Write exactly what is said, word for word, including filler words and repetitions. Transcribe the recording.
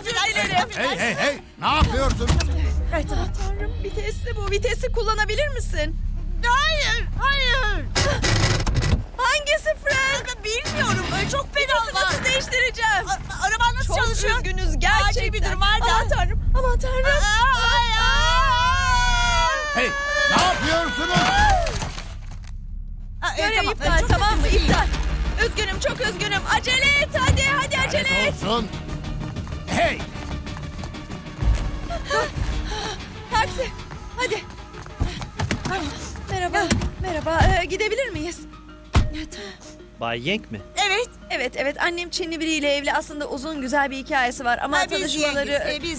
özür dilerim. Hey hey hey! Ne yapıyorsun? Ay, tamam tanrım, vitesli bu. Vitesi kullanabilir misin? Hayır, hayır. Hangisi Frank? Bilmiyorum. Çok pedal Vitesi var. nasıl değiştireceğim? A- Araban nasıl Çok çalışıyor? üzgünüz gerçekten. Acil bir durum var da. Aman tanrım, aman tanrım. Ay, ay. Hey! Ne yapıyorsunuz? Aa, Görev tamam, iptal, çok tamam mı? haklısın. İptal. Üzgünüm, çok üzgünüm. Acele et hadi, hadi acele et. Olsun. Hey! Taksi, hadi. Merhaba, merhaba. Ee, gidebilir miyiz? Bay Yenk mi? Evet. Evet, evet. Annem Çinli biriyle evli. Aslında uzun güzel bir hikayesi var ama Ha, biz tanışmaları... yengiz, e, biz